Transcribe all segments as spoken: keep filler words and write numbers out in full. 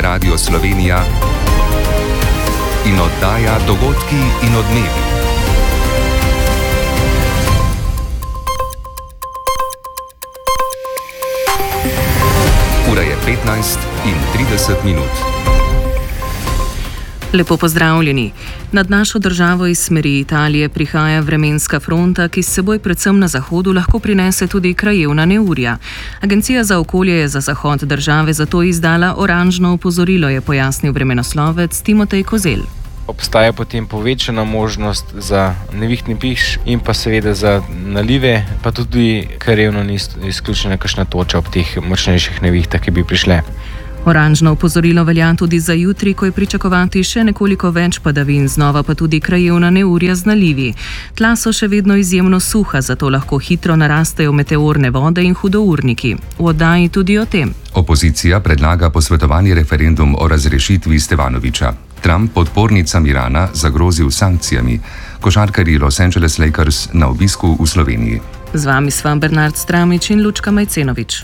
Radio Slovenija in oddaja Dogodki in odmevi. Ura je petnajst in trideset minut. Lepo pozdravljeni. Nad našo državo iz smeri Italije prihaja vremenska fronta, ki s seboj predvsem na zahodu lahko prinese tudi krajevna neurja. Agencija za okolje je za zahod države zato izdala oranžno opozorilo, je pojasnil vremenoslovec Timotej Kozelj. Obstaja potem povečana možnost za nevihtni piš in pa seveda za nalive, pa tudi krajevno ni izključena kakšna toča ob teh močnejših nevihtah, ki bi prišle. Oranžno opozorilo velja tudi za jutri, ko je pričakovati še nekoliko več padavin, znova pa tudi krajevna neurja z nalivi. Tla so še vedno izjemno suha, zato lahko hitro narastejo meteorne vode in hudourniki. V oddaji tudi o tem. Opozicija predlaga posvetovani referendum o razrešitvi Stevanovića. Trump podpornicam Irana zagrozil sankcijami. Košarkarji Los Angeles Lakers na obisku v Sloveniji. Z vami sva Bernard Stramič in Lučka Majcenovič.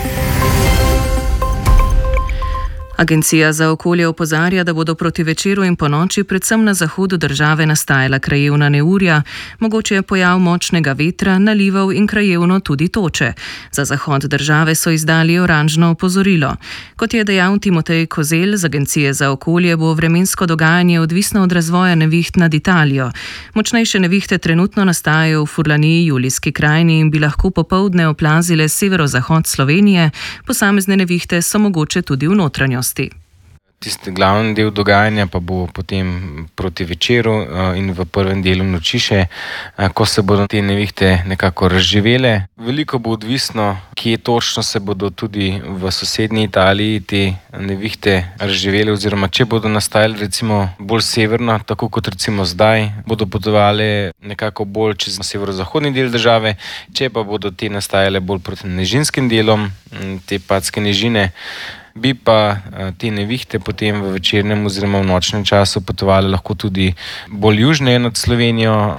Agencija za okolje opozarja, da bodo proti večeru in ponoči predvsem na zahodu države nastajala krajevna neurja, mogoče je pojav močnega vetra, nalivov in krajevno tudi toče. Za zahod države so izdali oranžno opozorilo. Kot je dejal Timotej Kozelj z Agencije za okolje, bo vremensko dogajanje odvisno od razvoja neviht nad Italijo. Močnejše nevihte trenutno nastajajo v Furlaniji, Julijski krajini in bi lahko popoldne oplazile severozahod Slovenije, posamezne nevihte so mogoče tudi v notranjosti. Tisti glavni del dogajanja pa bo potem proti večeru in v prvem delu noči še, ko se bodo te nevihte nekako razživele. Veliko bo odvisno, kje točno se bodo tudi v sosednji Italiji te nevihte razživele, oziroma če bodo nastajale recimo bolj severno, tako kot recimo zdaj, bodo potovale nekako bolj čez severozahodni del države, če pa bodo te nastajale bolj proti nižinskim delom, te padske nižine, bi pa te nevihte potem v večernem oziroma v nočnem času potovali lahko tudi bolj južne nad Slovenijo.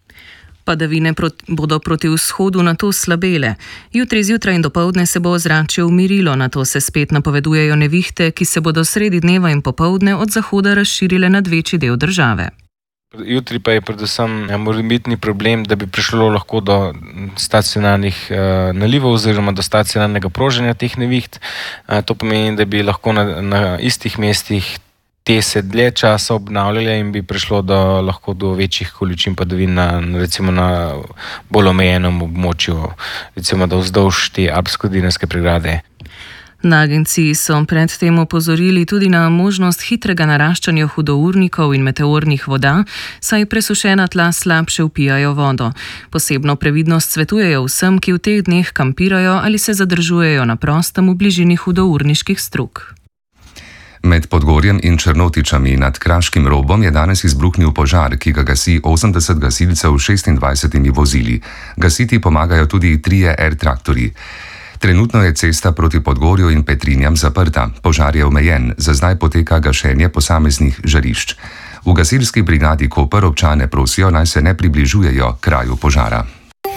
Padavine prot, bodo proti vzhodu nato slabele. Jutri zjutraj in dopoldne se bo ozračje umirilo, nato se spet napovedujejo nevihte, ki se bodo sredi dneva in popoldne od zahoda razširile nad večji del države. Jutri pa je predvsem morebitni problem, da bi prišlo lahko do stacionarnih uh, nalivov oziroma do stacionarnega proženja teh neviht. Uh, to pomeni, da bi lahko na, na istih mestih te se dlje časa obnavljale in bi prišlo do, lahko do večjih količin padavin na, recimo na bolj omejenem območju, recimo da vzdolž te alpsko-dinarske pregrade. Na agenciji so predtem opozorili tudi na možnost hitrega naraščanja hudournikov in meteornih voda, saj presušena tla slabše vpijajo vodo. Posebno previdnost svetujejo vsem, ki v teh dneh kampirajo ali se zadržujejo na prostem v bližini hudourniških strug. Med Podgorjem in Črnotičami nad Kraškim robom je danes izbruhnil požar, ki ga gasi osemdeset gasilcev s šestindvajsetimi vozili. Gasiti pomagajo tudi trije R-traktorji. Trenutno je cesta proti Podgorju in Petrinjam zaprta. Požar je omejen, za zdaj poteka gašenje posameznih žarišč. V gasilski brigadi Koper občane prosijo, naj se ne približujejo kraju požara.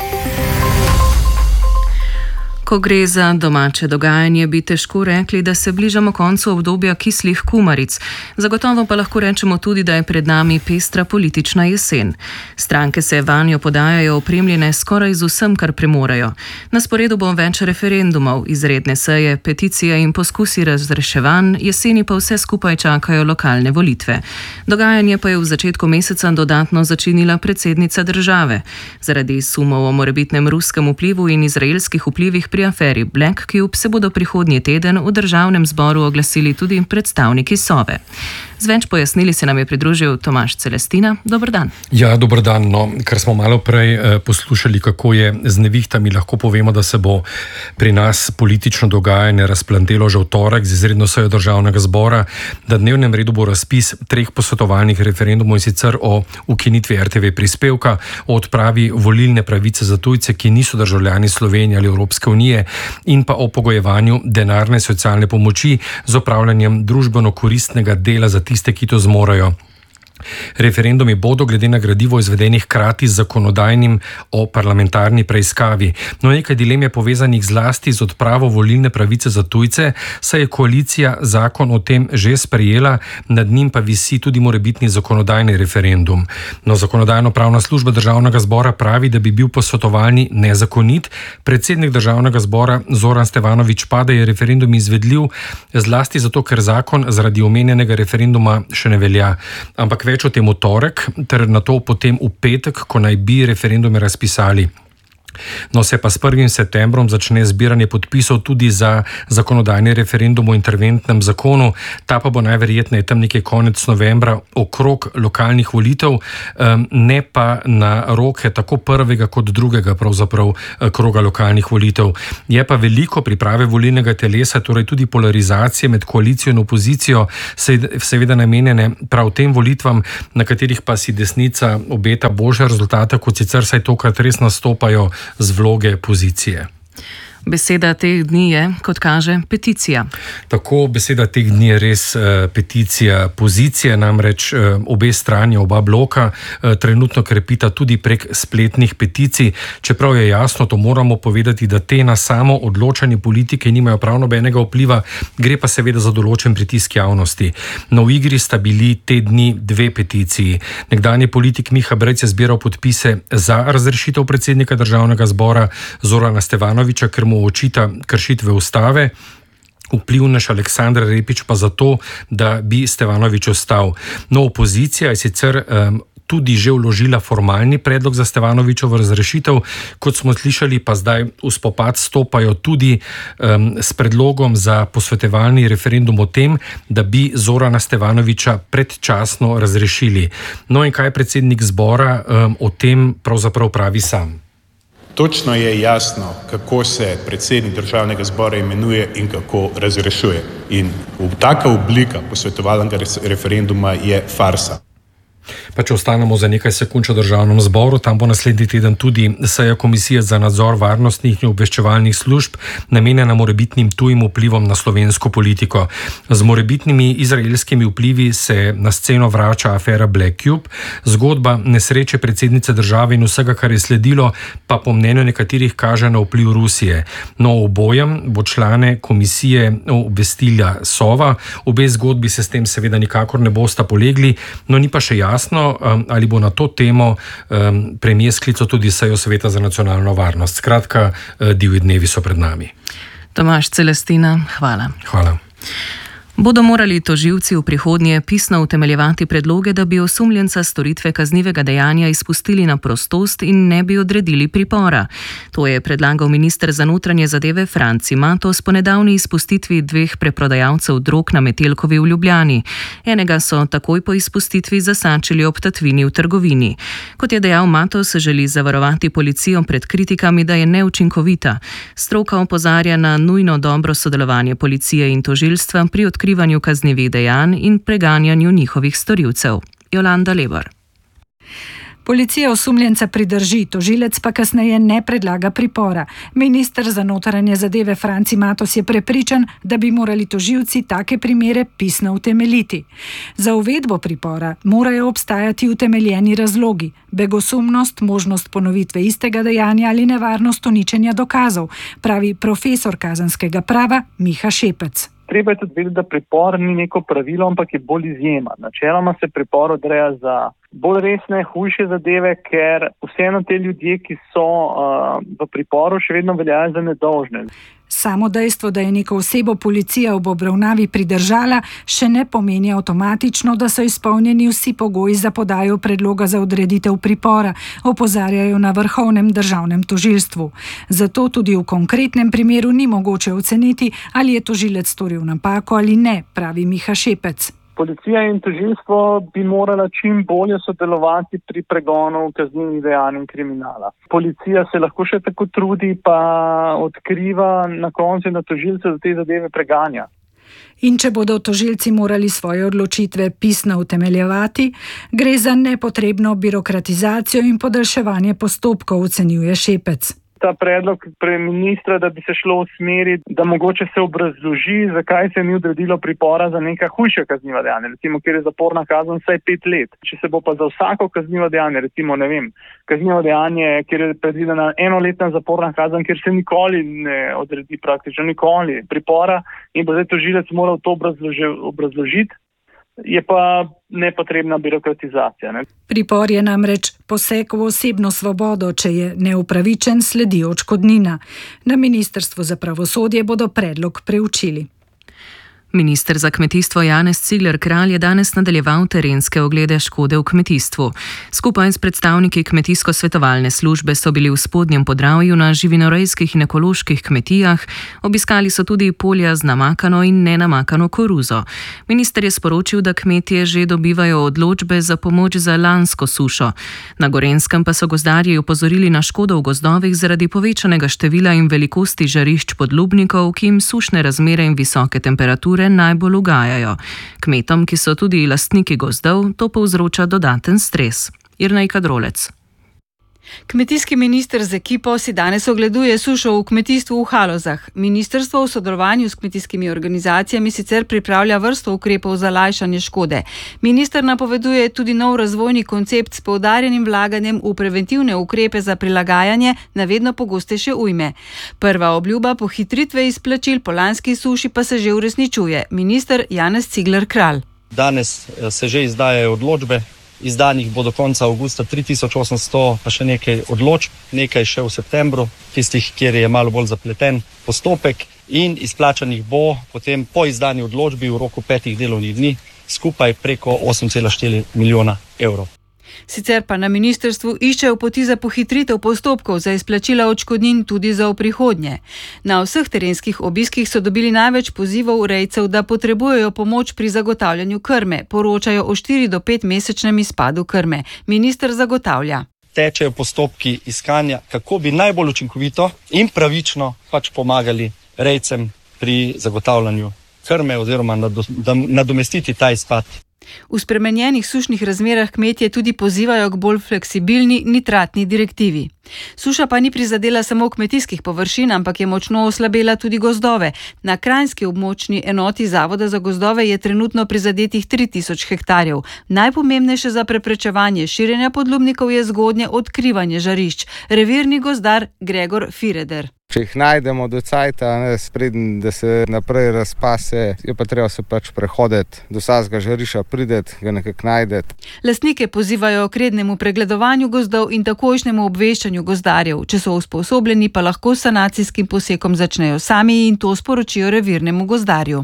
Ko gre za domače dogajanje, bi težko rekli, da se bližamo koncu obdobja kislih kumaric. Zagotovo pa lahko rečemo tudi, da je pred nami pestra politična jesen. Stranke se vanjo podajajo opremljene skoraj z vsem, kar premorejo. Na sporedu bo več referendumov, izredne seje, peticije in poskusi razreševanj, jeseni pa vse skupaj čakajo lokalne volitve. Dogajanje pa je v začetku meseca dodatno začinila predsednica države. Zaradi sumov o morebitnem ruskem vplivu in izraelskih vplivih pri aferi Black Cube se bodo prihodnji teden v državnem zboru oglasili tudi predstavniki Sove. Z več pojasnili se nam je pridružil Tomaž Celestina. Dober dan. Ja, dober dan. No, kar smo malo prej eh, poslušali, kako je z nevihtami, lahko povemo, da se bo pri nas politično dogajanje razplantelo že v torek z izredno sejo državnega zbora. Na dnevnem redu bo razpis treh posvetovalnih referendumov, in sicer o ukinitvi R T V prispevka, o odpravi volilne pravice za tujce, ki niso državljani Slovenije ali Evropske unije, in pa o pogojevanju denarne socialne pomoči z opravljanjem družbeno koristnega dela za tiste, ki to zmorejo. Referendumi bodo glede na gradivo izvedeni hkrati z zakonodajnim o parlamentarni preiskavi. No, nekaj dilem je povezanih zlasti z odpravo volilne pravice za tujce, saj je koalicija zakon o tem že sprejela, nad njim pa visi tudi morebitni zakonodajni referendum. No, Zakonodajno-pravna služba Državnega zbora pravi, da bi bil posvetovalni nezakonit. Predsednik Državnega zbora Zoran Stevanovič pa, da je referendum izvedljiv, zlasti zato, ker zakon zaradi omenjenega referenduma še ne velja. Ampak več o tem v torek, ter na to potem v petek, ko naj bi referendume razpisali. No, se pa s prvim septembrom začne zbiranje podpisov tudi za zakonodajni referendum o interventnem zakonu. Ta pa bo najverjetneje tam nekje konec novembra okrog lokalnih volitev, ne pa na roke tako prvega kot drugega pravzaprav kroga lokalnih volitev. Je pa veliko priprave volilnega telesa, torej tudi polarizacije med koalicijo in opozicijo, seveda namenjene prav tem volitvam, na katerih pa si desnica obeta boljše rezultate, kot sicer saj tokrat res nastopajo z vloge pozicije. Beseda teh dni je, kot kaže, peticija. Tako, beseda teh dni je res uh, peticija pozicije, namreč uh, obe strani, oba bloka uh, trenutno krepita tudi prek spletnih peticij, čeprav je jasno, to moramo povedati, da te na samo odločanje politike nimajo prav nobenega vpliva, gre pa seveda za določen pritisk javnosti. No, v igri sta bili te dni dve peticiji. Nekdanji politik Miha Brec je zbiral podpise za razrešitev predsednika Državnega zbora Zorana Stevanoviča, ker mu očita kršitve ustave, vplivnež Aleksandar Repić pa zato, da bi Stevanovič ostal. No, opozicija je sicer um, tudi že vložila formalni predlog za Stevanovičovo razrešitev, kot smo slišali, pa zdaj v spopad stopajo tudi um, s predlogom za posvetovalni referendum o tem, da bi Zorana Stevanoviča predčasno razrešili. No, in kaj predsednik zbora um, o tem pravzaprav pravi sam? Točno je jasno, kako se predsednik Državnega zbora imenuje in kako razrešuje. In taka oblika posvetovalnega referenduma je farsa. Pa če ostanemo za nekaj sekund v Državnem zboru, tam bo naslednji teden tudi seja Komisije za nadzor varnostnih in obveščevalnih služb, namenjena morebitnim tujim vplivom na slovensko politiko. Z morebitnimi izraelskimi vplivi se na sceno vrača afera Black Cube, zgodba nesreče predsednice države in vsega, kar je sledilo, pa po mnenju nekaterih kaže na vpliv Rusije. No, obojem bo člane komisije obvestila Sova, obe zgodbi se s tem seveda nikakor ne bosta polegli, no ni pa še jasno, ali bo na to temo um, premier sklical tudi sejo Sveta za nacionalno varnost. Skratka, divji dnevi so pred nami. Tomaž Celestina, hvala. Hvala. Bodo morali tožilci v prihodnje pisno utemeljevati predloge, da bi osumljenca storitve kaznivega dejanja izpustili na prostost in ne bi odredili pripora. To je predlagal minister za notranje zadeve Franci Matos po nedavni izpustitvi dveh preprodajalcev drog na Metelkovi v Ljubljani. Enega so takoj po izpustitvi zasačili ob tatvini v trgovini. Kot je dejal Matos, želi zavarovati policijo pred kritikami, da je neučinkovita. Stroka opozarja na nujno dobro sodelovanje policije in tožilstva pri odkrivanju kaznivih dejanj in preganjanju njihovih storilcev. Jolanda Lebor. Policija osumljenca pridrži, tožilec pa kasneje ne predlaga pripora. Minister za notranje zadeve Franci Matos je prepričan, da bi morali tožilci take primere pisno utemeljiti. Za uvedbo pripora morajo obstajati utemeljeni razlogi, begosumnost, možnost ponovitve istega dejanja ali nevarnost uničenja dokazov, pravi profesor kazenskega prava Miha Šepec. Treba je tudi vedeti, da pripor ni neko pravilo, ampak je bolj izjema. Načeloma se pripor odreja za bolj resne, hujše zadeve, ker vseeno te ljudje, ki so uh, v priporu, še vedno veljajo za nedolžne. Samo dejstvo, da je neko osebo policija ob obravnavi pridržala, še ne pomeni avtomatično, da so izpolnjeni vsi pogoji za podajo predloga za odreditev pripora, opozarjajo na Vrhovnem državnem tožilstvu. Zato tudi v konkretnem primeru ni mogoče oceniti, ali je tožilec storil napako ali ne, pravi Miha Šepec. Policija in tožilstvo bi morala čim bolje sodelovati pri pregonu kaznivih dejanj in kriminala. Policija se lahko še tako trudi, pa odkriva na koncu na tožilce, da te zadeve preganja. In če bodo tožilci morali svoje odločitve pisno utemeljevati, gre za nepotrebno birokratizacijo in podaljševanje postopkov, ocenjuje Šepec. Ta predlog ministra, da bi se šlo v smeri, da mogoče se obrazloži, zakaj se ni odredilo pripora za neka hujša kazniva dejanja, recimo, kjer je zaporna kazen vsaj pet let. Če se bo pa za vsako kaznivo dejanje, recimo, ne vem, kaznivo dejanje, kjer je predvidena enoletna zaporna kazen, kjer se nikoli ne odredi praktično nikoli pripora in bo zdaj tožilec moral to obrazloži, obrazložiti, je pa nepotrebna birokratizacija. Ne? Pripor je namreč poseg v osebno svobodo, če je neupravičen, sledi odškodnina. Na Ministrstvu za pravosodje bodo predlog preučili. Minister za kmetijstvo Janez Cigler Kralj je danes nadaljeval terenske oglede škode v kmetijstvu. Skupaj s predstavniki kmetijsko-svetovalne službe so bili v Spodnjem Podravju na živinorejskih in ekoloških kmetijah, obiskali so tudi polja z namakano in nenamakano koruzo. Minister je sporočil, da kmetje že dobivajo odločbe za pomoč za lansko sušo. Na Gorenjskem pa so gozdarji opozorili na škodo v gozdovih zaradi povečanega števila in velikosti žarišč podlubnikov, ki jim sušne razmere in visoke temperature najbolj ugajajo. Kmetom, ki so tudi lastniki gozdov, to povzroča dodaten stres. Irnejka Drolec. Kmetijski minister z ekipo si danes ogleduje sušo v kmetijstvu v Halozah. Ministrstvo v sodelovanju s kmetijskimi organizacijami sicer pripravlja vrsto ukrepov za lajšanje škode. Minister napoveduje tudi nov razvojni koncept s poudarjenim vlaganjem v preventivne ukrepe za prilagajanje na vedno pogostejše ujme. Prva obljuba pohitritve izplačil po lanski suši pa se že uresničuje. Minister Janez Cigler Kralj. Danes se že izdajajo odločbe. Izdanih bo do konca avgusta tri tisoč osemsto, pa še nekaj odločb, nekaj še v septembru, tistih, kjer je malo bolj zapleten postopek, in izplačanih bo potem po izdani odločbi v roku petih delovnih dni skupaj preko osem cela štiri milijona evrov. Sicer pa na ministrstvu iščejo poti za pohitritev postopkov za izplačila odškodnin tudi za v prihodnje. Na vseh terenskih obiskih so dobili največ pozivov rejcev, da potrebujejo pomoč pri zagotavljanju krme. Poročajo o štiri do pet mesečnem izpadu krme. Minister zagotavlja. Tečejo postopki iskanja, kako bi najbolj učinkovito in pravično pač pomagali rejcem pri zagotavljanju krme oziroma nadomestiti ta izpad. V spremenjenih sušnih razmerah kmetje tudi pozivajo k bolj fleksibilni nitratni direktivi. Suša pa ni prizadela samo kmetijskih površin, ampak je močno oslabela tudi gozdove. Na kranjski območni enoti Zavoda za gozdove je trenutno prizadetih tri tisoč hektarjev. Najpomembnejše za preprečevanje širjenja podlubnikov je zgodnje odkrivanje žarišč. Revirni gozdar Gregor Fireder. Če jih najdemo do cajta, ne, spreden, da se naprej razpase, je pa treba se pač prehoditi, do vsakega žarišča prideti, ga nekako najdeti. Lastnike pozivajo k rednemu pregledovanju gozdov in takojšnjemu obveščanju gozdarjev. Če so usposobljeni, pa lahko s sanacijskim posekom začnejo sami in to sporočijo revirnemu gozdarju.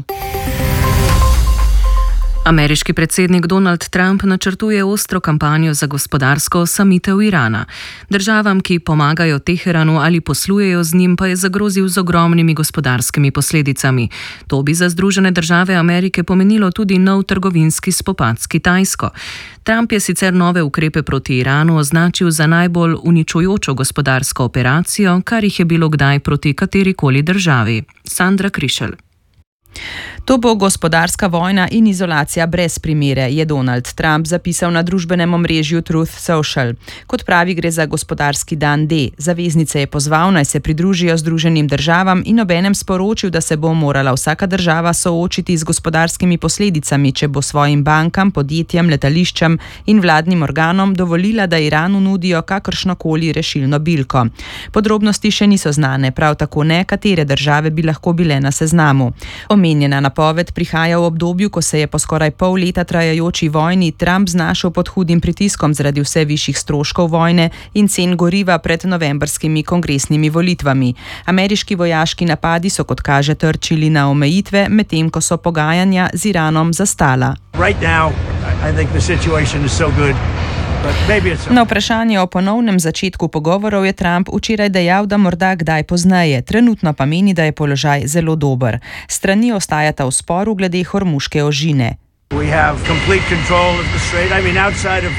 Ameriški predsednik Donald Trump načrtuje ostro kampanjo za gospodarsko osamitev Irana. Državam, ki pomagajo Teheranu ali poslujejo z njim, pa je zagrozil z ogromnimi gospodarskimi posledicami. To bi za Združene države Amerike pomenilo tudi nov trgovinski spopad s Kitajsko. Trump je sicer nove ukrepe proti Iranu označil za najbolj uničujočo gospodarsko operacijo, kar jih je bilo kdaj proti katerikoli državi. Sandra Krišelj. To bo gospodarska vojna in izolacija brez primere, je Donald Trump zapisal na družbenem omrežju Truth Social. Kot pravi, gre za gospodarski dan D. Zaveznice je pozval, naj se pridružijo Združenim državam in obenem sporočil, da se bo morala vsaka država soočiti z gospodarskimi posledicami, če bo svojim bankam, podjetjem, letališčem in vladnim organom dovolila, da Iranu nudijo kakršnokoli rešilno bilko. Podrobnosti še niso znane, prav tako ne, katere države bi lahko bile na seznamu. Omenjena napoved prihaja v obdobju, ko se je po skoraj pol leta trajajoči vojni Trump znašel pod hudim pritiskom zaradi vse višjih stroškov vojne in cen goriva pred novembrskimi kongresnimi volitvami. Ameriški vojaški napadi so, kot kaže, trčili na omejitve, medtem ko so pogajanja z Iranom zastala. Right now, I think the situation is so good. Na vprašanje o ponovnem začetku pogovorov je Trump včeraj dejal, da morda kdaj pozneje, trenutno pa meni, da je položaj zelo dober. Strani ostajata v sporu glede Hormuške ožine.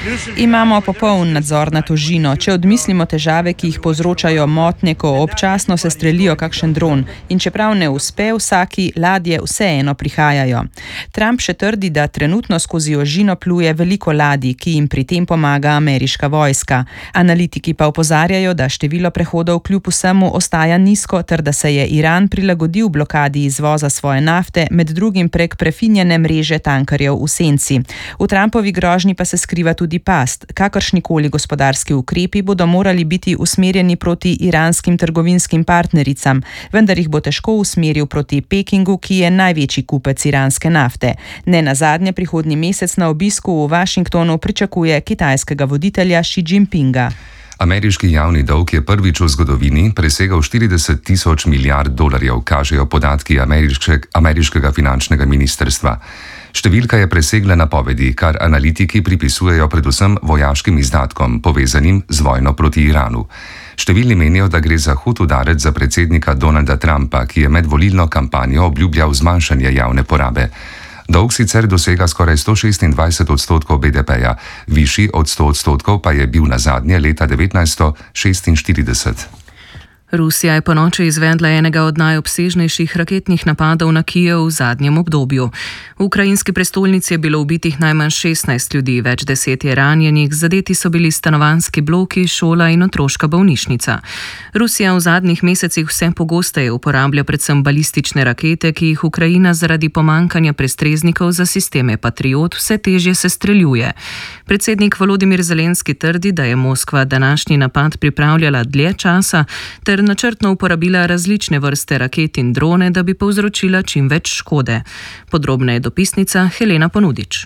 Imamo popoln nadzor nad ožino, če odmislimo težave, ki jih povzročajo motnje, ko občasno se strelijo kakšen dron in čeprav ne uspe, vsaki ladje vseeno prihajajo. Trump še trdi, da trenutno skozi ožino pluje veliko ladij, ki jim pri tem pomaga ameriška vojska. Analitiki pa opozarjajo, da število prehodov kljub vsemu ostaja nizko ter da se je Iran prilagodil blokadi izvoza svoje nafte, med drugim prek prefinjene mreže tankerjev v senci. V Trumpovi grožnji pa se skriva tudi past. Kakršnikoli gospodarski ukrepi bodo morali biti usmerjeni proti iranskim trgovinskim partnericam, vendar jih bo težko usmeril proti Pekingu, ki je največji kupec iranske nafte. Ne nazadnje prihodnji mesec na obisku v Washingtonu pričakuje kitajskega voditelja Xi Jinpinga. Ameriški javni dolg je prvič v zgodovini presegal štirideset tisoč milijard dolarjev, kažejo podatki ameriške, ameriškega finančnega ministrstva. Številka je presegla napovedi, kar analitiki pripisujejo predvsem vojaškim izdatkom, povezanim z vojno proti Iranu. Številni menijo, da gre za hud udarec za predsednika Donalda Trumpa, ki je med volilno kampanjo obljubljal zmanjšanje javne porabe. Dolg sicer dosega skoraj sto šestindvajset odstotkov B D P-ja, višji od sto odstotkov pa je bil nazadnje leta devetnajststo šestinštirideset. Rusija je ponoči izvedla enega od najobsežnejših raketnih napadov na Kijev v zadnjem obdobju. V ukrajinski prestolnici je bilo ubitih najmanj šestnajst ljudi, več deset je ranjenih, zadeti so bili stanovanjski bloki, šola in otroška bolnišnica. Rusija v zadnjih mesecih vse pogosteje uporablja predvsem balistične rakete, ki jih Ukrajina zaradi pomankanja prestreznikov za sisteme Patriot vse težje se streljuje. Predsednik Volodimir Zelenski trdi, da je Moskva današnji napad pripravljala dlje časa, ter načrtno uporabila različne vrste raket in drone, da bi povzročila čim več škode. Podrobneje dopisnica Helena Ponudič.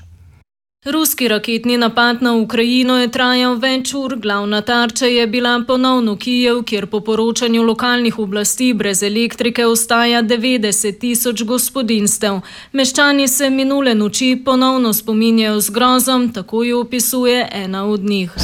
Ruski raketni napad na Ukrajino je trajal več ur, glavna tarča je bila ponovno Kijev, kjer po poročanju lokalnih oblasti brez elektrike ostaja devetdeset tisoč gospodinjstev. Meščani se minule noči ponovno spominjajo z grozom, tako jo opisuje ena od njih.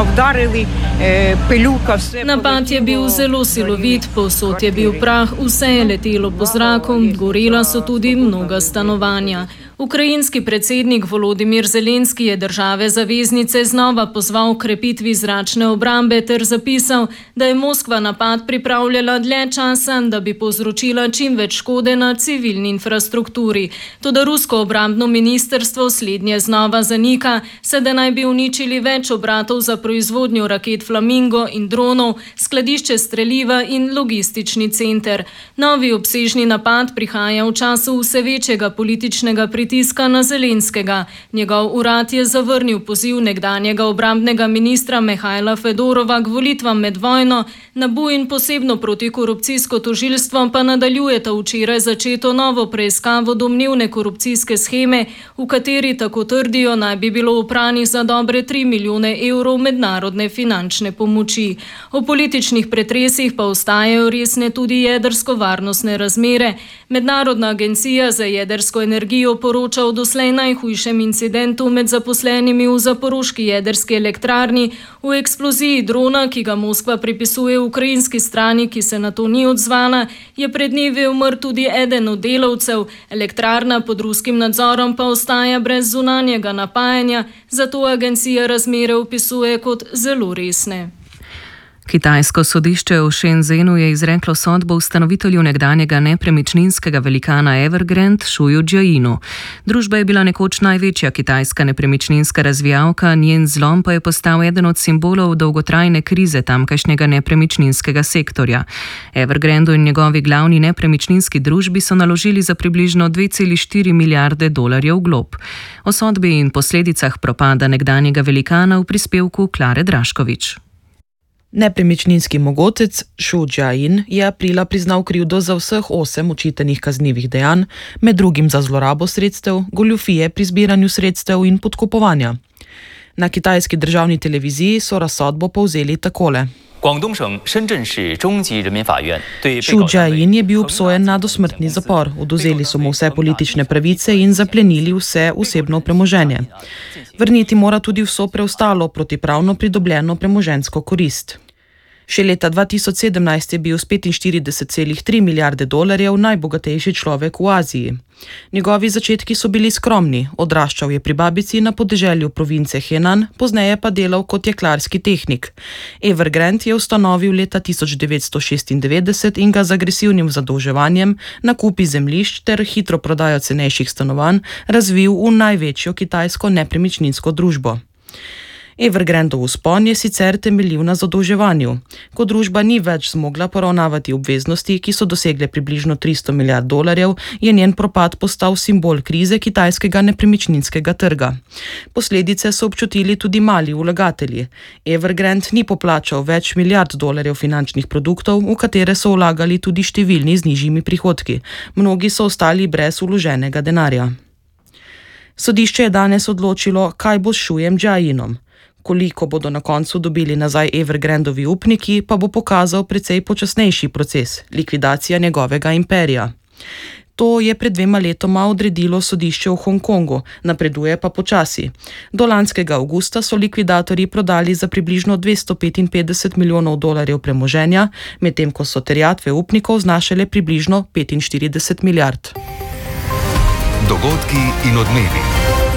Napad je bil zelo silovit, povsod je bil prah, vse je letelo po zraku, gorela so tudi mnoga stanovanja. Ukrajinski predsednik Volodimir Zelenski je države zaveznice znova pozval k krepitvi zračne obrambe ter zapisal, da je Moskva napad pripravljala dlje časa, da bi povzročila čim več škode na civilni infrastrukturi. Toda rusko obrambno ministrstvo slednje znova zanika, saj da naj bi uničili več obratov za proizvodnjo raket Flamingo in dronov, skladišče streliva in logistični center. Novi obsežni napad prihaja v času vse večjega političnega pritiska pritiska na Zelenskega. Njegov urad je zavrnil poziv nekdanjega obrambnega ministra Mihajla Fedorova k volitvam med vojno, NABU in posebno protikorupcijsko tožilstvo pa nadaljujeta včeraj začeto novo preiskavo domnevne korupcijske sheme, v kateri, tako trdijo, naj bi bilo opranih za dobre tri milijone evrov mednarodne finančne pomoči. O političnih pretresih pa ostajajo resne tudi jedrsko-varnostne razmere. Mednarodna agencija za jedrsko energijo poroča o doslej najhujšem incidentu med zaposlenimi v zaporoški jedrski elektrarni, v eksploziji drona, ki ga Moskva pripisuje ukrajinski strani, ki se na to ni odzvala, je pred dnevi umrl tudi eden od delavcev. Elektrarna pod ruskim nadzorom pa ostaja brez zunanjega napajanja, zato agencija razmere opisuje kot zelo resne. Kitajsko sodišče v Shenzhenu je izreklo sodbo ustanovitelju nekdanjega nepremičninskega velikana Evergrande Shuju Jiainu. Družba je bila nekoč največja kitajska nepremičninska razvijalka, njen zlom pa je postal eden od simbolov dolgotrajne krize tamkajšnjega nepremičninskega sektorja. Evergrandu in njegovi glavni nepremičninski družbi so naložili za približno dve celi štiri milijarde dolarjev glob. O sodbi in posledicah propada nekdanjega velikana v prispevku Klare Draškovič. Nepremičninski mogotec Shu Jiain je aprila priznal krivdo za vseh osem očitanih kaznivih dejanj, med drugim za zlorabo sredstev, goljufije pri zbiranju sredstev in podkupovanja. Na kitajski državni televiziji so razsodbo povzeli takole. Shu Jiain je bil obsojen na dosmrtni zapor, odvzeli so mu vse politične pravice in zaplenili vse osebno premoženje. Vrniti mora tudi vso preostalo protipravno pridobljeno premoženjsko korist. Še leta dva tisoč sedemnajst je bil s petinštirideset celih tri milijarde dolarjev najbogatejši človek v Aziji. Njegovi začetki so bili skromni, odraščal je pri babici na podeželju province Henan, pozneje pa delal kot jeklarski tehnik. Evergrande je ustanovil leta tisoč devetsto šestindevetdeset in ga z agresivnim zadolževanjem, nakupi zemljišč ter hitro prodajo cenejših stanovanj razvil v največjo kitajsko nepremičninsko družbo. Evergrandov vzpon je sicer temeljil na zadolževanju. Ko družba ni več zmogla poravnavati obveznosti, ki so dosegle približno tristo milijard dolarjev, je njen propad postal simbol krize kitajskega nepremičninskega trga. Posledice so občutili tudi mali vlagatelji. Evergrande ni poplačal več milijard dolarjev finančnih produktov, v katere so vlagali tudi številni z nižjimi prihodki. Mnogi so ostali brez vloženega denarja. Sodišče je danes odločilo, kaj bo s Shujem Jiayinom. Koliko bodo na koncu dobili nazaj Evergrandovi upniki, pa bo pokazal precej počasnejši proces, likvidacija njegovega imperija. To je pred dvema letoma odredilo sodišče v Hongkongu, napreduje pa počasi. Do lanskega avgusta so likvidatorji prodali za približno dvesto petinpetdeset milijonov dolarjev premoženja, medtem ko so terjatve upnikov znašale približno petinštirideset milijard. Dogodki in odmevi.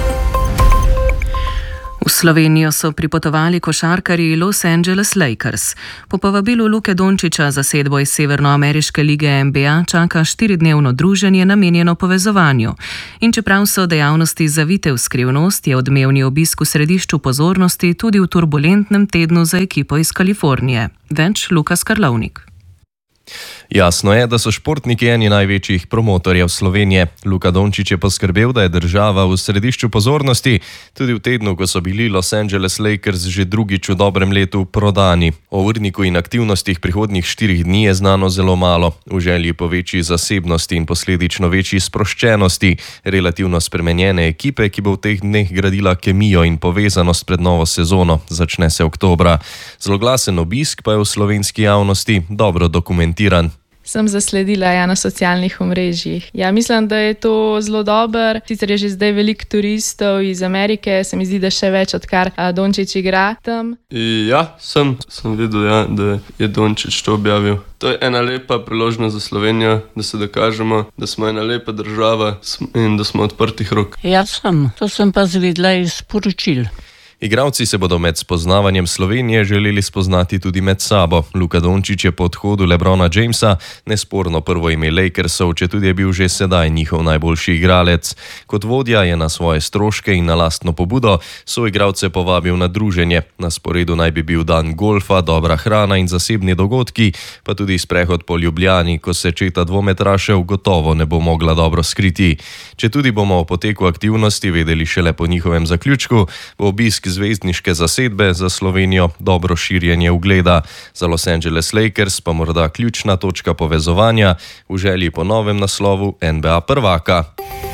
V Slovenijo so pripotovali košarkarji Los Angeles Lakers. Po povabilu Luke Dončića zasedbo iz severnoameriške lige N B A čaka štiridnevno druženje namenjeno povezovanju. In čeprav so dejavnosti zavite v skrivnost, je odmevni obisk v središču pozornosti tudi v turbulentnem tednu za ekipo iz Kalifornije. Več Lukas Karlovnik. Jasno je, da so športniki eni največjih promotorjev Slovenije. Luka Dončić je poskrbel, da je država v središču pozornosti, tudi v tednu, ko so bili Los Angeles Lakers že drugič v dobrem letu prodani. O urniku in aktivnostih prihodnjih štirih dni je znano zelo malo. V želji po večji zasebnosti in posledično večji sproščenosti relativno spremenjene ekipe, ki bo v teh dneh gradila kemijo in povezanost pred novo sezono, začne se oktobra. Zloglasen obisk pa je v slovenski javnosti dobro dokumentiran. Sem zasledila ja, na socialnih omrežjih. Ja, mislim, da je to zelo dobro. Sicer je že zdaj veliko turistov iz Amerike, se mi zdi, da še več, odkar Dončić igra tam. Ja, sem, sem videl, ja, da je Dončić to objavil. To je ena lepa priložnost za Slovenijo, da se dokažemo, da smo ena lepa država in da smo odprtih rok. Ja, sem. To sem pa zvedla iz poročil. Igralci se bodo med spoznavanjem Slovenije želeli spoznati tudi med sabo. Luka Dončić je po odhodu LeBrona Jamesa nesporno prvo ime Lakersov, četudi je bil že sedaj njihov najboljši igralec. Kot vodja je na svoje stroške in na lastno pobudo soigralce povabil na druženje. Na sporedu naj bi bil dan golfa, dobra hrana in zasebni dogodki, pa tudi sprehod po Ljubljani, ko se četa dvometrašev gotovo ne bo mogla dobro skriti. Četudi bomo o poteku aktivnosti vedeli šele po njihovem zaključku, bo obisk zvezdniške zasedbe za Slovenijo dobro širjenje ugleda. Za Los Angeles Lakers pa morda ključna točka povezovanja v želji po novem naslovu N B A prvaka.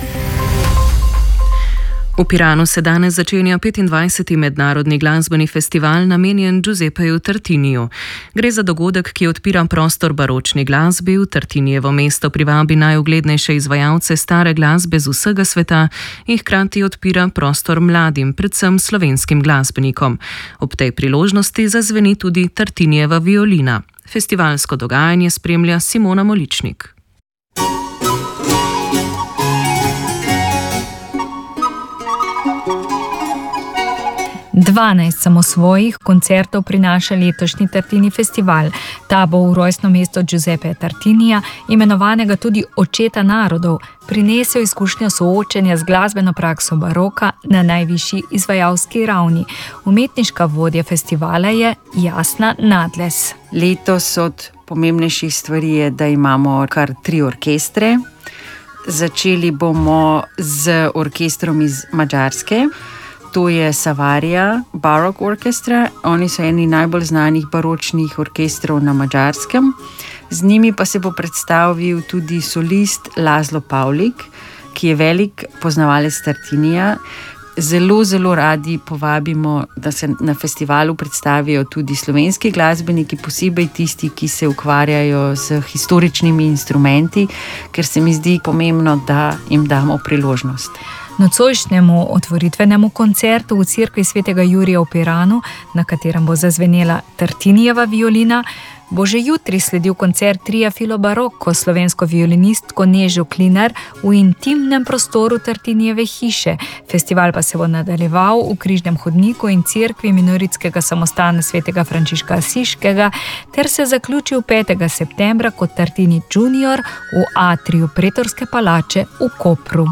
V Piranu se danes začenja petindvajseti mednarodni glasbeni festival namenjen Giuseppeju Tartiniju. Gre za dogodek, ki odpira prostor baročni glasbi, v Tartinijevo mesto privabi najuglednejše izvajalce stare glasbe z vsega sveta in hkrati odpira prostor mladim, predvsem slovenskim glasbenikom. Ob tej priložnosti zazveni tudi Tartinijeva violina. Festivalsko dogajanje spremlja Simona Moličnik. dvanajst samosvojih koncertov prinaša letošnji Tartini festival. Ta bo v rojstno mesto Giuseppeja Tartinija, imenovanega tudi očeta narodov, prinesel izkušnjo soočenja z glasbeno prakso baroka na najvišji izvajalski ravni. Umetniška vodja festivala je Jasna Nadles. Letos od pomembnejših stvari je, da imamo kar tri orkestre. Začeli bomo z orkestrom iz Madžarske. To je Savaria Baroque Orchestra. Oni so eni najbolj znanih baročnih orkestrov na Madžarskem. Z njimi pa se bo predstavil tudi solist Laszlo Pavlik, ki je velik poznavalec Tartinija. zelo, zelo radi povabimo, da se na festivalu predstavijo tudi slovenski glasbeniki, posebej tisti, ki se ukvarjajo z historičnimi instrumenti, ker se mi zdi pomembno, da jim damo priložnost. Nocojšnjemu otvoritvenemu koncertu v cerkvi svetega Jurija v Piranu, na katerem bo zazvenela Tartinijeva violina, bo že jutri sledil koncert tria Filo Barocco s slovensko violinistko Nežo Klinar v intimnem prostoru Tartinijeve hiše. Festival pa se bo nadaljeval v križnem hodniku in cerkvi minoritskega samostana svetega Frančiška Asiškega ter se zaključil petega septembra kot Tartini junior v atriju Pretorske palače v Kopru.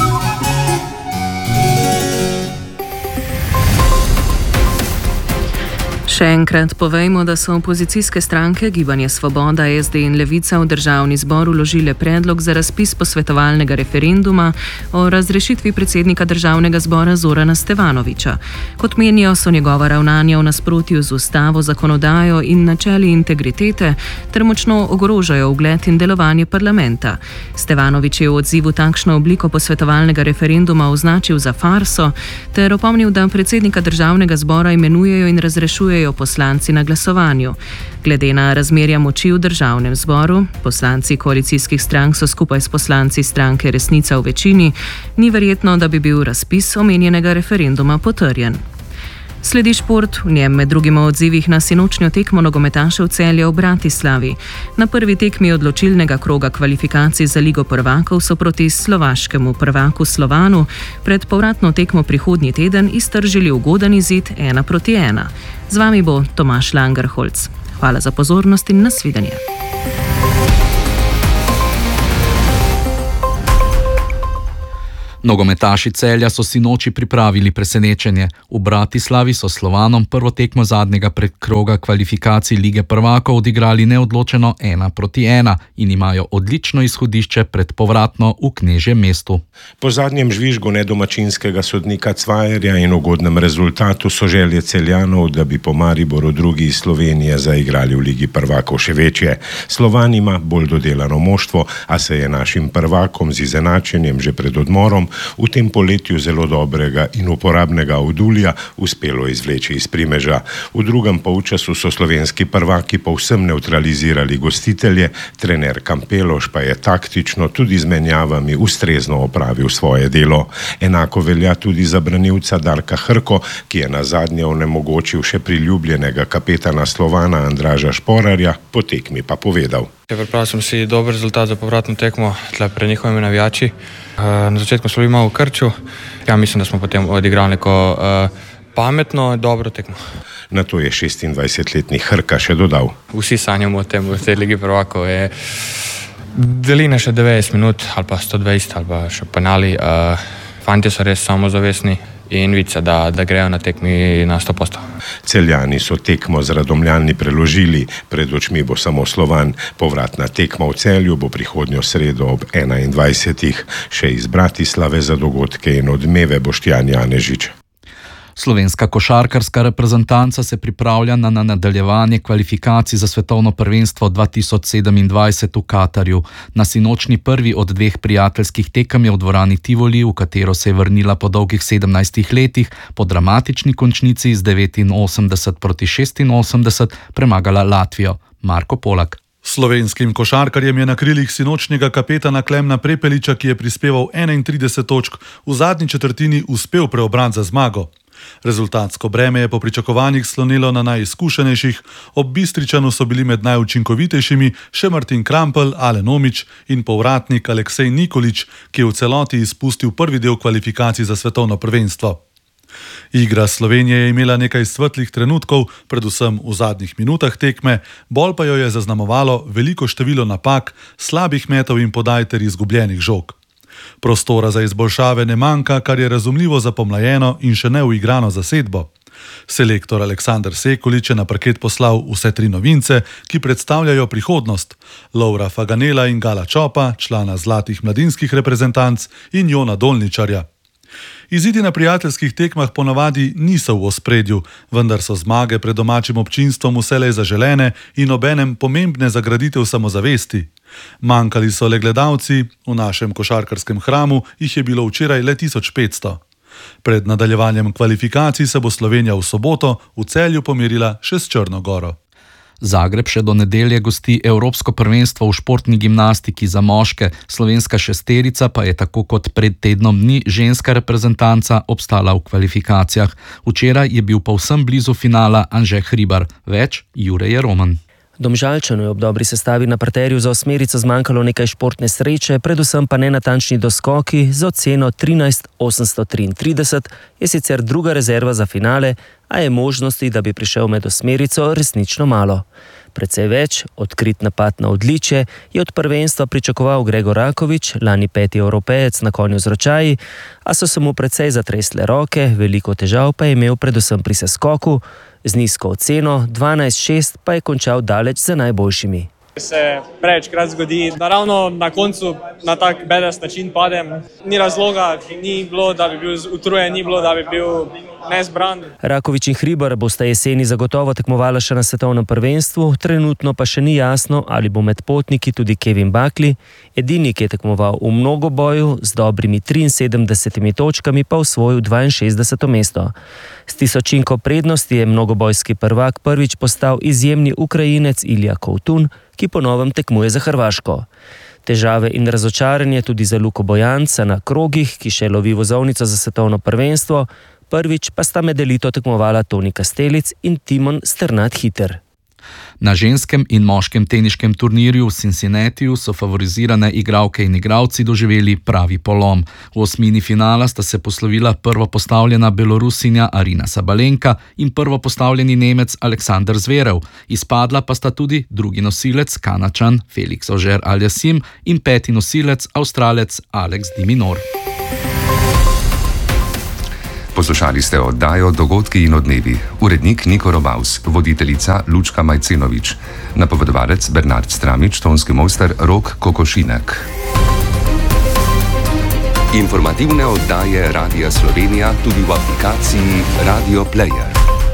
Še enkrat povejmo, da so opozicijske stranke Gibanje Svoboda, S D in Levica v državni zbor vložile predlog za razpis posvetovalnega referenduma o razrešitvi predsednika državnega zbora Zorana Stevanovića. Kot menijo, so njegova ravnanja v nasprotju z ustavo, zakonodajo in načeli integritete ter močno ogrožajo ugled in delovanje parlamenta. Stevanović je v odzivu takšno obliko posvetovalnega referenduma označil za farso ter opomnil, da predsednika državnega zbora imenujejo in razrešujejo poslanci na glasovanju. Glede na razmerja moči v državnem zboru, poslanci koalicijskih strank so skupaj s poslanci stranke Resnica v večini, ni verjetno, da bi bil razpis omenjenega referenduma potrjen. Sledi šport, v njem med drugim o odzivih na sinočnjo tekmo nogometašev Celja v Bratislavi. Na prvi tekmi odločilnega kroga kvalifikacij za Ligo prvakov so proti slovaškemu prvaku Slovanu pred povratno tekmo prihodnji teden iztržili ugoden izid ena proti ena. Z vami bo Tomaž Langerholc. Hvala za pozornost in nasvidenje. Nogometaši Celja so sinoči pripravili presenečenje. V Bratislavi so Slovanom prvo tekmo zadnjega predkroga kvalifikacij Lige prvakov odigrali neodločeno ena proti ena in imajo odlično izhodišče pred povratno v Knežjem mestu. Po zadnjem žvižgu nedomačinskega sodnika Cvajerja in ugodnem rezultatu so želje Celjanov, da bi po Mariboru drugi iz Slovenije zaigrali v Ligi prvakov, še večje. Slovan ima bolj dodelano moštvo, a se je našim prvakom z izenačenjem že pred odmorom v tem poletju zelo dobrega in uporabnega Audulja uspelo izvleči iz primeža. V drugem polčasu so slovenski prvaki povsem neutralizirali gostitelje, trener Kampeloš pa je taktično tudi z menjavami ustrezno opravil svoje delo. Enako velja tudi za branilca Darka Hrko, ki je nazadnje onemogočil še priljubljenega kapetana Slovana Andraža Šporarja, po tekmi pa povedal. Pripravil sem si dober rezultat za povratno tekmo tle pred njihovimi navijači. Na začetku smo bili malo v krču, ja mislim, da smo potem odigrali neko uh, pametno, dobro tekmo. Na to je šestindvajsetletni Hrka še dodal. Vsi sanjamo o tem v tej Ligi prvakov. Je delina še devetdeset minut ali pa sto dvajset ali pa še penali. Uh, fantje so res samozavestni in vice, da, da grejo na tekmi na sto posto. Celjani so tekmo z Radomljani preložili, pred očmi bo samo Slovan. Povratna tekma v Celju bo prihodnjo sredo ob enaindvajsetih. Še iz Bratislave za dogodke in odmeve Boštjan Janežič. Slovenska košarkarska reprezentanca se pripravlja na nadaljevanje kvalifikacij za svetovno prvenstvo dva tisoč sedemindvajset v Katarju. Na sinočni prvi od dveh prijateljskih tekem je v dvorani Tivoli, v katero se je vrnila po dolgih sedemnajstih letih, po dramatični končnici z devetinosemdeset proti šestinosemdeset premagala Latvijo. Marko Polak. Slovenskim košarkarjem je na krilih sinočnjega kapetana Klemna Prepeliča, ki je prispeval enaintrideset točk, v zadnji četrtini uspel preobrat za zmago. Rezultatsko breme je po pričakovanjih slonilo na najizkušenejših, ob Bistričanu so bili med najučinkovitejšimi še Martin Krampelj, Alen Omić in povratnik Aleksej Nikolić, ki je v celoti izpustil prvi del kvalifikacij za svetovno prvenstvo. Igra Slovenije je imela nekaj svetlih trenutkov, predvsem v zadnjih minutah tekme, bolj pa jo je zaznamovalo veliko število napak, slabih metov in podaj ter izgubljenih žog. Prostora za izboljšave ne manjka, kar je razumljivo za pomlajeno in še ne uigrano zasedbo. Selektor Aleksandar Sekulić je na parket poslal vse tri novince, ki predstavljajo prihodnost: Lovra Faganela in Gala Čopa, člana zlatih mladinskih reprezentanc, in Jona Dolničarja. Izidi na prijateljskih tekmah ponavadi niso v ospredju, vendar so zmage pred domačim občinstvom vselej zaželene in obenem pomembne za graditev samozavesti. Manjkali so le gledalci, v našem košarkarskem hramu jih je bilo včeraj le tisoč petsto. Pred nadaljevanjem kvalifikacij se bo Slovenija v soboto v Celju pomerila še s Črno Goro. Zagreb še do nedelje gosti Evropsko prvenstvo v športni gimnastiki za moške, slovenska šesterica pa je tako kot pred tednom dni ženska reprezentanca obstala v kvalifikacijah. Včeraj je bil povsem blizu finala Anže Hribar, več Jure Jeroman. Domžalčanu je ob dobri sestavi na parterju za osmerico zmanjkalo nekaj športne sreče, predvsem pa nenatančni doskoki. Z oceno trinajst osemsto triintrideset je sicer druga rezerva za finale, a je možnosti, da bi prišel med osmerico, resnično malo. Precej več, odkrit napad na odličje, je od prvenstva pričakoval Gregor Rakovič, lani peti evropejec na konju z ročaji, a so se mu precej zatresle roke, veliko težav pa je imel predvsem pri seskoku, z nizko oceno dvanajst šest pa je končal daleč za najboljšimi. Se prevečkrat zgodi, da ravno na koncu na tak bedast način padem. Ni razloga, ni bilo, da bi bil utrujen, ni bilo, da bi bil nezbran. Rakovič in Hribar bosta jeseni zagotovo tekmovala še na svetovnem prvenstvu, trenutno pa še ni jasno, ali bo med potniki tudi Kevin Buckley, edini, ki je tekmoval v mnogoboju, z dobrimi triinsedemdesetimi točkami pa osvojil dvainšestdeseto mesto. S tisočinko prednosti je mnogobojski prvak prvič postal izjemni Ukrajinec Ilja Kovtun, ki po novem tekmuje za Hrvaško. Težave in razočaranje tudi za Luko Bojanca na krogih, ki še lovi vozovnico za svetovno prvenstvo, prvič pa sta med elito tekmovala Toni Kastelic in Timon Sternat-Hiter. Na ženskem in moškem teniškem turnirju v Cincinnatiju so favorizirane igralke in igralci doživeli pravi polom. V osmini finala sta se poslovila prvopostavljena Belorusinja Arina Sabalenka in prvopostavljeni Nemec Aleksander Zverev. Izpadla pa sta tudi drugi nosilec Kanačan Felix Auger-Aliassime in peti nosilec Avstralec Alex de Minaur. Poslušali ste oddajo Dogodki in odmevi. Urednik Niko Robaus, voditeljica Lučka Majcenovič, napovedovalec Bernard Stramič, tonski mojster Rok Kokošinek. Informativne oddaje Radia Slovenija tudi v aplikaciji Radio Player.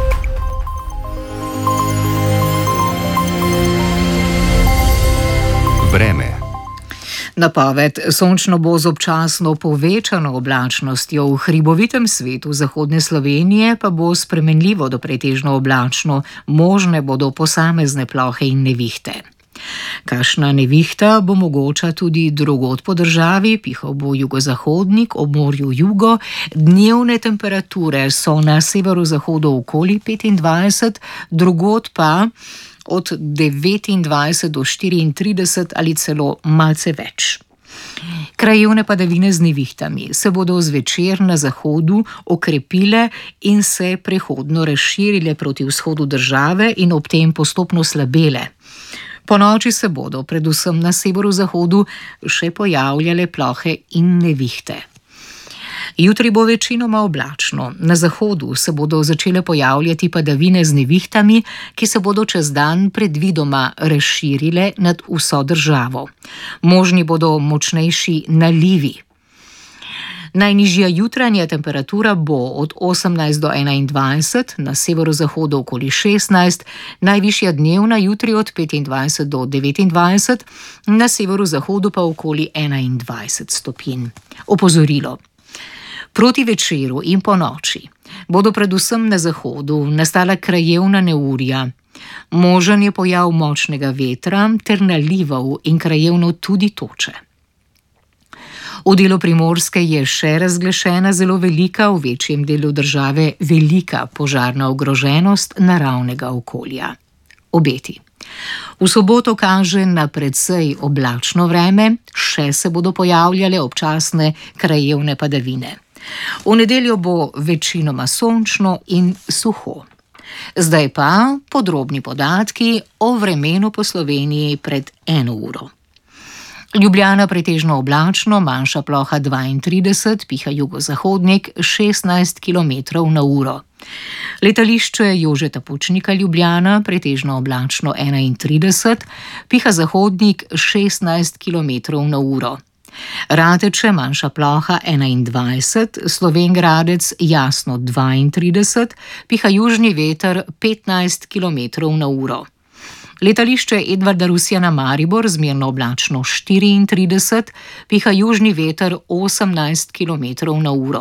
Vreme. Napoved: sončno bo z občasno povečano oblačnostjo, v hribovitem svetu zahodne Slovenije pa bo spremenljivo do pretežno oblačno, možne bodo posamezne plohe in nevihte. Kakšna nevihta bo mogoča tudi drugod po državi, pihal bo jugozahodnik, ob morju jugo, dnevne temperature so na severozahodu okoli petindvajset, drugod pa od devetindvajset do štiriintrideset ali celo malce več. Krajevne padavine z nevihtami se bodo zvečer na zahodu okrepile in se prehodno razširile proti vzhodu države in ob tem postopno slabele. Ponoči se bodo predvsem na severozahodu še pojavljale plohe in nevihte. Jutri bo večinoma oblačno. Na zahodu se bodo začele pojavljati padavine z nevihtami, ki se bodo čez dan predvidoma razširile nad vso državo. Možni bodo močnejši nalivi. Najnižja jutranja temperatura bo od osemnajst do enaindvajset, na severozahodu okoli šestnajst, najvišja dnevna jutri od petindvajset do devetindvajset, na severozahodu pa okoli enaindvajset stopinj. Opozorilo. Proti večeru in ponoči bodo predvsem na zahodu nastala krajevna neurja. Možen je pojav močnega vetra ter nalivov in krajevno tudi toče. V delu Primorske je še razglašena zelo velika, v večjem delu države velika požarna ogroženost naravnega okolja. Obeti. V soboto kaže na precej oblačno vreme, še se bodo pojavljale občasne krajevne padavine. V nedeljo bo večinoma sončno in suho. Zdaj pa podrobni podatki o vremenu po Sloveniji pred eno uro. Ljubljana pretežno oblačno, manjša ploha dvaintrideset, piha jugozahodnik šestnajst kilometrov na uro. Letališče Jožeta Pučnika Ljubljana pretežno oblačno enaintrideset, piha zahodnik šestnajst kilometrov na uro. Rateče manjša ploha enaindvajset, Slovenj Gradec jasno dvaintrideset, piha južni veter petnajst kilometrov na uro. Letališče Edvarda Rusjana Maribor zmerno oblačno štiriintrideset, piha južni veter osemnajst kilometrov na uro.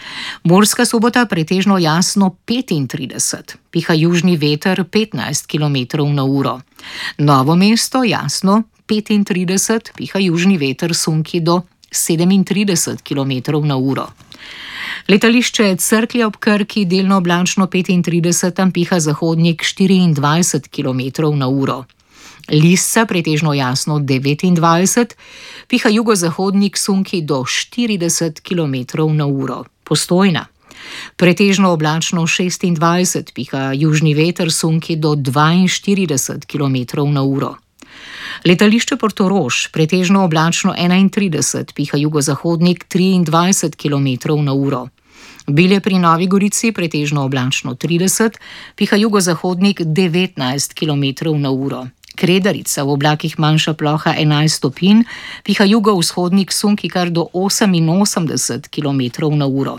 Murska Sobota pretežno jasno petintrideset, piha južni veter petnajst kilometrov na uro. Novo mesto jasno petintrideset, piha južni veter sunki do sedemintrideset kilometrov na uro. Letališče Cerklje ob Krki delno oblačno petintrideset, tam piha zahodnik štiriindvajset kilometrov na uro. Lisca pretežno jasno devetindvajset, piha jugozahodnik sunki do štirideset kilometrov na uro. Postojna. Pretežno oblačno šestindvajset, piha južni veter sunki do dvainštirideset kilometrov na uro. Letališče Portorož, pretežno oblačno enaintrideset, piha jugozahodnik triindvajset kilometrov na uro. Bilje pri Novi Gorici, pretežno oblačno trideset, piha jugozahodnik devetnajst kilometrov na uro. Kredarica, v oblakih manjša ploha enajst stopinj, piha jugovzhodnik sunki kar do oseminosemdeset kilometrov na uro.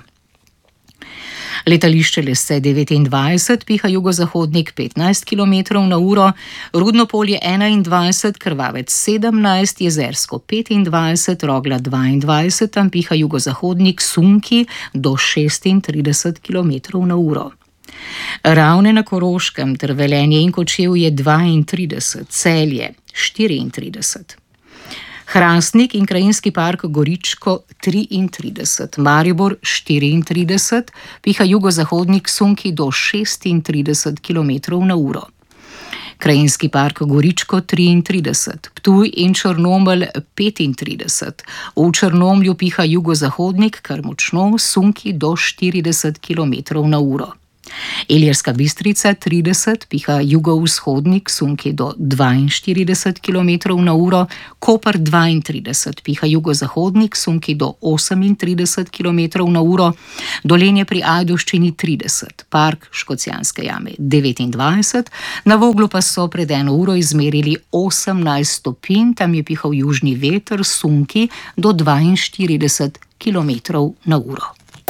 Letališče Lesce devetindvajset, piha jugozahodnik petnajst kilometrov na uro, Rudno polje enaindvajset, Krvavec sedemnajst, Jezersko petindvajset, Rogla dvaindvajset, tam piha jugozahodnik sunki do šestintrideset kilometrov na uro. Ravne na Koroškem ter Velenje in Kočevje dvaintrideset, Celje štiriintrideset. Hrastnik in krajinski park Goričko triintrideset, Maribor štiriintrideset, piha jugozahodnik sunki do šestintrideset kilometrov na uro. Krajinski park Goričko triintrideset, Ptuj in Črnomelj petintrideset, v Črnomlju piha jugozahodnik kar močno sunki do štirideset kilometrov na uro. Ilirska Bistrica trideset, piha jugovzhodnik sunki do dvainštirideset kilometrov na uro, Koper dvaintrideset, piha jugozahodnik sunki do osemintrideset kilometrov na uro, Dolenje pri Ajdovščini trideset, Park Škocjanske jame devetindvajset, na Voglu pa so pred eno uro izmerili osemnajst stopinj, tam je pihal južni veter sunki do dvainštirideset kilometrov na uro.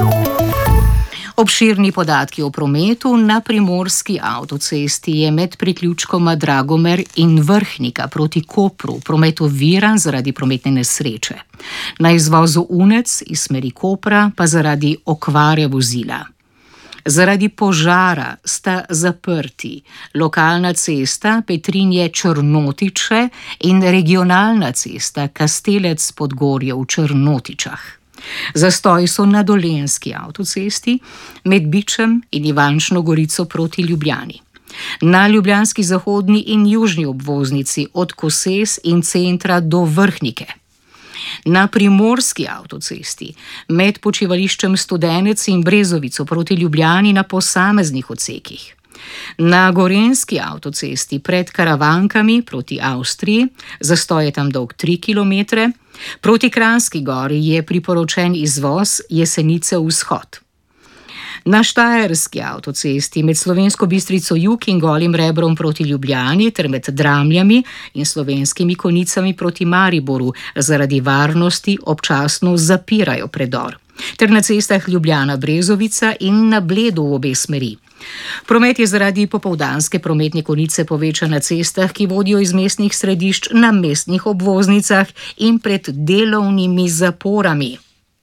Obširni podatki o prometu na primorski avtocesti je med priključkoma Dragomer in Vrhnika proti Kopru promet oviran zaradi prometne nesreče. Na izvozu Unec iz smeri Kopra pa zaradi okvare vozila. Zaradi požara sta zaprti lokalna cesta Petrinje Črnotiče in regionalna cesta Kastelec Podgorje v Črnotičah. Zastoji so na Dolenjski avtocesti med Bičem in Ivančno Gorico proti Ljubljani. Na ljubljanski zahodni in južni obvoznici od Koses in centra do Vrhnike. Na primorski avtocesti med počivališčem Studenec in Brezovico proti Ljubljani na posameznih odsekih. Na gorenjski avtocesti pred Karavankami proti Avstriji, zastoj je tam dolg tri kilometre, proti Kranjski gori je priporočen izvoz Jesenice vzhod. Na štajerski avtocesti med Slovensko Bistrico jug in Golim Rebrom proti Ljubljani ter med Dramljami in Slovenskimi Konjicami proti Mariboru zaradi varnosti občasno zapirajo predor, ter na cestah Ljubljana-Brezovica in na Bledu v obe smeri. Promet je zaradi popoldanske prometne konice povečan na cestah, ki vodijo iz mestnih središč na mestnih obvoznicah in pred delovnimi zaporami.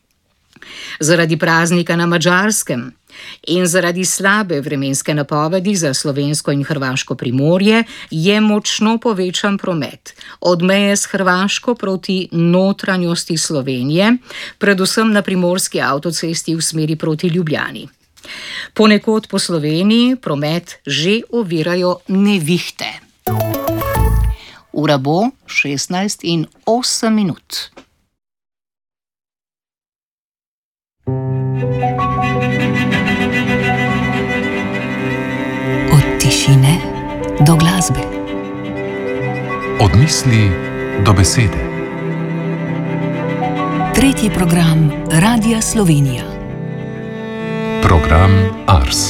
Zaradi praznika na Madžarskem in zaradi slabe vremenske napovedi za slovensko in hrvaško Primorje je močno povečan promet od meje s Hrvaško proti notranjosti Slovenije, predvsem na primorski avtocesti v smeri proti Ljubljani. Ponekod po Sloveniji promet že ovirajo nevihte. Ura bo šestnajst in osem minut. Od tišine do glasbe. Od misli do besede. Tretji program Radia Slovenija. Program Ars.